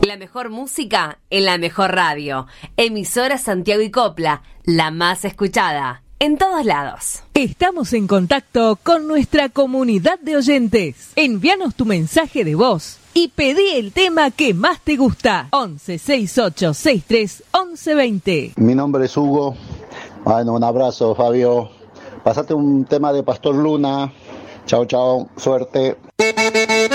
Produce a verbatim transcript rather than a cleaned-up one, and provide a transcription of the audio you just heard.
La mejor música en la mejor radio. Emisora Santiago y Copla, la más escuchada. En todos lados. Estamos en contacto con nuestra comunidad de oyentes. Envíanos tu mensaje de voz y pedí el tema que más te gusta. once sesenta y ocho sesenta y tres once veinte. Mi nombre es Hugo. Bueno, un abrazo, Fabio. Pasate un tema de Pastor Luna. Chao, chao. Suerte.